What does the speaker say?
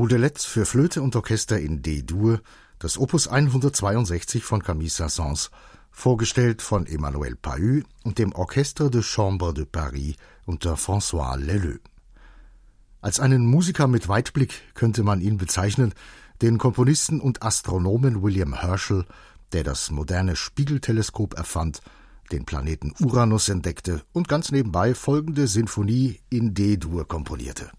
Roudelette für Flöte und Orchester in D-Dur, das Opus 162 von Camille Saint-Saëns, vorgestellt von Emmanuel Pahud und dem Orchestre de Chambre de Paris unter François Leleux. Als einen Musiker mit Weitblick könnte man ihn bezeichnen, den Komponisten und Astronomen William Herschel, der das moderne Spiegelteleskop erfand, den Planeten Uranus entdeckte und ganz nebenbei folgende Sinfonie in D-Dur komponierte.